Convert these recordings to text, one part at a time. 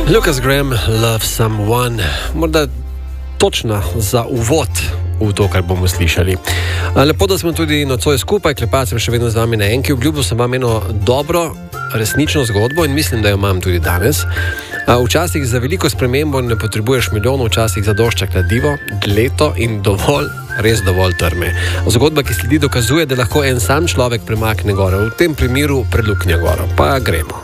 Lucas Graham, Love Someone, morda točna za uvod v to, kar bomo slišali. Lepo, da smo tudi nocoj skupaj, klepati sem še vedno z vami na enki. Obljubil sem vam eno dobro, resnično zgodbo in mislim, da jo imam tudi danes. Včasih za veliko spremembo ne potrebuješ milijonov, včasih zadošča kladivo, leto in dovolj, res dovolj trme. Zgodba, ki sledi, dokazuje, da lahko en sam človek premakne goro, v tem primeru preluknja goro. Pa gremo.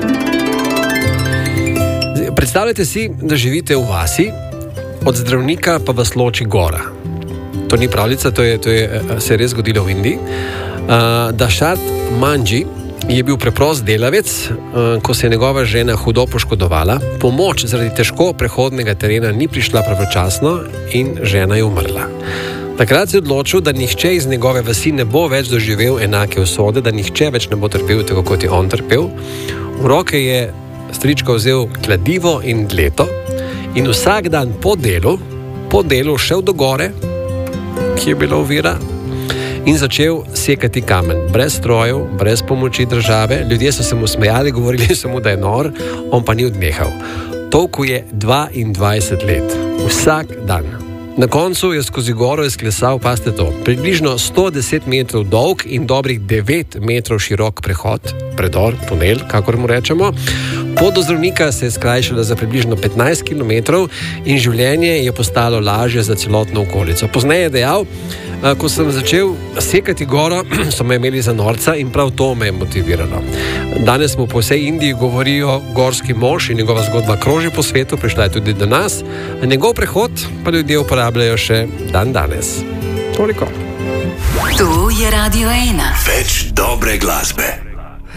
Predstavljajte si, da živite v vasi, od zdravnika pa vas loči gora. To ni pravljica, se je res zgodilo v Indiji. Dašat Manji je bil preprost delavec, ko se je njegova žena hudo poškodovala. Pomoč zaradi težko prehodnega terena ni prišla pravočasno in žena je umrla. Takrat se je odločil, da nihče iz njegove vasi ne bo več doživel enake usode, da nihče več ne bo trpel tako, kot je on trpel. V roke je strička vzel kladivo in dleto in vsak dan po delu šel do gore, ki je bila ovira, in začel sekati kamen. Brez strojev, brez pomoči države. Ljudje so se mu smejali, govorili so mu, da je nor, on pa ni odnehal. Tolku je 22 let. Vsak dan. Na koncu je skozi goro izklesal, pazite to, približno 110 metrov dolg in dobrih 9 metrov širok prehod, predor, tunel, kakor mu rečemo. Pot do zdravnika se je skrajšala za približno 15 km in življenje je postalo lažje za celotno okolico. Pozneje je dejal, ko sem začel sekati goro, so me imeli za norca in prav to me je motiviralo. Danes mu po vsej Indiji govorijo gorski mož in njegova zgodba kroži po svetu, prišla je tudi do nas. Njegov prehod pa ljudje uporabljajo še dan danes. Toliko. To je Radio 1. Več dobre glasbe.